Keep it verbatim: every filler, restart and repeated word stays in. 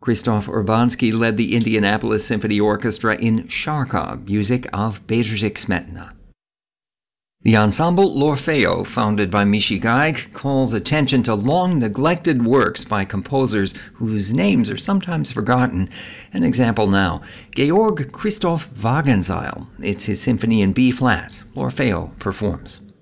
Krzysztof Urbanski led the Indianapolis Symphony Orchestra in Charkov, music of Bedřich Smetana. The ensemble L'Orfeo, founded by Mishy Geig, calls attention to long-neglected works by composers whose names are sometimes forgotten. An example now, Georg Christoph Wagenseil. It's his symphony in B-flat. L'Orfeo performs.